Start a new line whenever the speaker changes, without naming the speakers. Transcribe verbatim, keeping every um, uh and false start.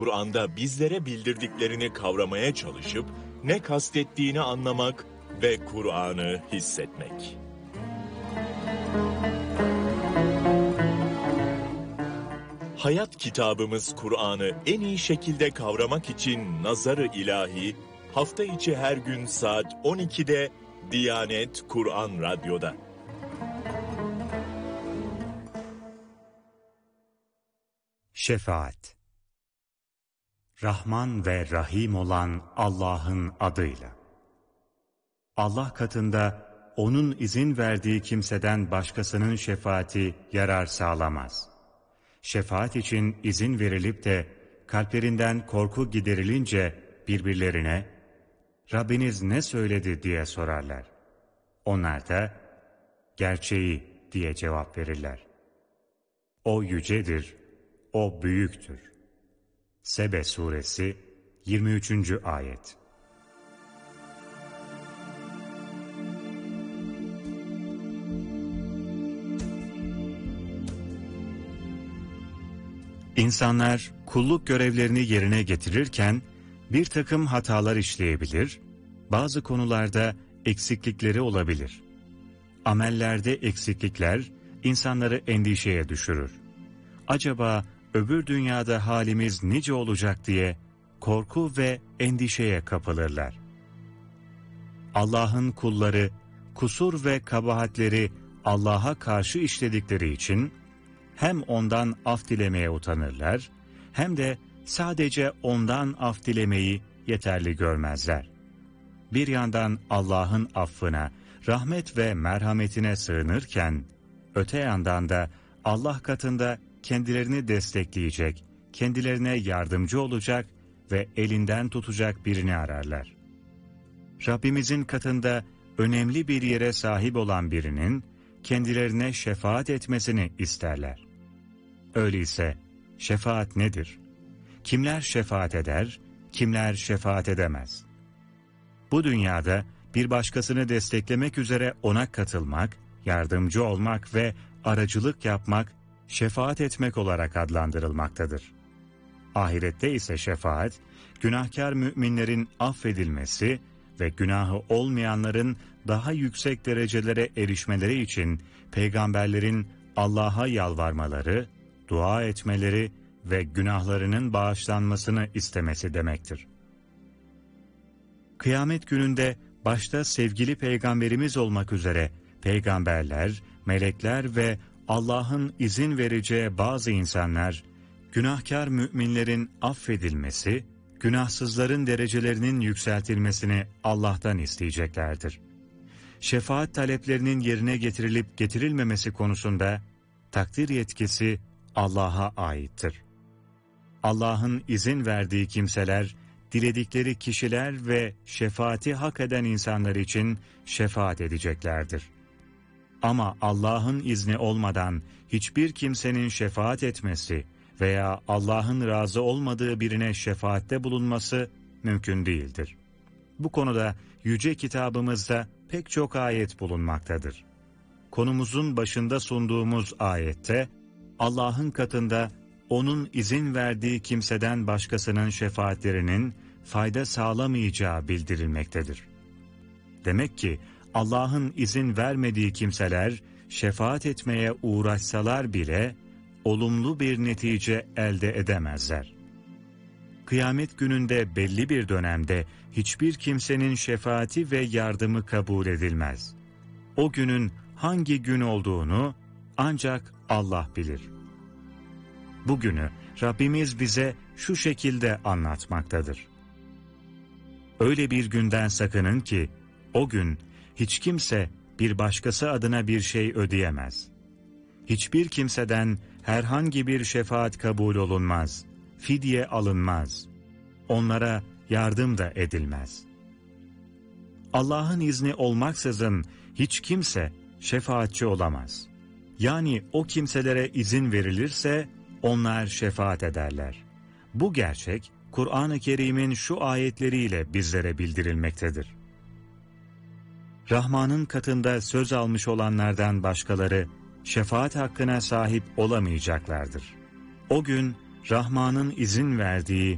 Kur'an'da bizlere bildirdiklerini kavramaya çalışıp ne kastettiğini anlamak ve Kur'an'ı hissetmek. Hayat kitabımız Kur'an'ı en iyi şekilde kavramak için Nazar-ı İlahi, hafta içi her gün saat on ikide Diyanet Kur'an Radyo'da.
Şefaat. Rahman ve Rahim olan Allah'ın adıyla. Allah katında O'nun izin verdiği kimseden başkasının şefaati yarar sağlamaz. Şefaat için izin verilip de kalplerinden korku giderilince birbirlerine Rabbiniz ne söyledi diye sorarlar. Onlar da gerçeği diye cevap verirler. O yücedir, O büyüktür. Sebe suresi yirmi üçüncü ayet. İnsanlar kulluk görevlerini yerine getirirken bir takım hatalar işleyebilir, bazı konularda eksiklikleri olabilir. Amellerde eksiklikler insanları endişeye düşürür. Acaba öbür dünyada halimiz nice olacak diye korku ve endişeye kapılırlar. Allah'ın kulları kusur ve kabahatleri Allah'a karşı işledikleri için hem ondan af dilemeye utanırlar, hem de sadece ondan af dilemeyi yeterli görmezler. Bir yandan Allah'ın affına, rahmet ve merhametine sığınırken, öte yandan da Allah katında kendilerini destekleyecek, kendilerine yardımcı olacak ve elinden tutacak birini ararlar. Rabbimizin katında önemli bir yere sahip olan birinin kendilerine şefaat etmesini isterler. Öyleyse şefaat nedir? Kimler şefaat eder, kimler şefaat edemez? Bu dünyada bir başkasını desteklemek üzere ona katılmak, yardımcı olmak ve aracılık yapmak, şefaat etmek olarak adlandırılmaktadır. Ahirette ise şefaat, günahkar müminlerin affedilmesi ve günahı olmayanların daha yüksek derecelere erişmeleri için peygamberlerin Allah'a yalvarmaları, dua etmeleri ve günahlarının bağışlanmasını istemesi demektir. Kıyamet gününde başta sevgili peygamberimiz olmak üzere peygamberler, melekler ve Allah'ın izin vereceği bazı insanlar, günahkar müminlerin affedilmesi, günahsızların derecelerinin yükseltilmesini Allah'tan isteyeceklerdir. Şefaat taleplerinin yerine getirilip getirilmemesi konusunda takdir yetkisi Allah'a aittir. Allah'ın izin verdiği kimseler, diledikleri kişiler ve şefaati hak eden insanlar için şefaat edeceklerdir. Ama Allah'ın izni olmadan hiçbir kimsenin şefaat etmesi veya Allah'ın razı olmadığı birine şefaatte bulunması mümkün değildir. Bu konuda yüce kitabımızda pek çok ayet bulunmaktadır. Konumuzun başında sunduğumuz ayette Allah'ın katında O'nun izin verdiği kimseden başkasının şefaatlerinin fayda sağlamayacağı bildirilmektedir. Demek ki Allah'ın izin vermediği kimseler şefaat etmeye uğraşsalar bile olumlu bir netice elde edemezler. Kıyamet gününde belli bir dönemde hiçbir kimsenin şefaati ve yardımı kabul edilmez. O günün hangi gün olduğunu ancak Allah bilir. Bugünü Rabbimiz bize şu şekilde anlatmaktadır. Öyle bir günden sakının ki o gün hiç kimse bir başkası adına bir şey ödeyemez. Hiçbir kimseden herhangi bir şefaat kabul olunmaz, fidye alınmaz. Onlara yardım da edilmez. Allah'ın izni olmaksızın hiç kimse şefaatçi olamaz. Yani o kimselere izin verilirse onlar şefaat ederler. Bu gerçek Kur'an-ı Kerim'in şu ayetleriyle bizlere bildirilmektedir. Rahman'ın katında söz almış olanlardan başkaları şefaat hakkına sahip olamayacaklardır. O gün Rahman'ın izin verdiği